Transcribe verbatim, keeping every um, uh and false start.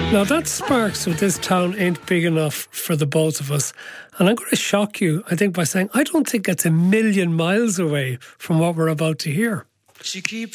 Now that Sparks with This Town Ain't Big Enough for the both of us. And I'm going to shock you, I think, by saying I don't think it's a million miles away from what we're about to hear. She keeps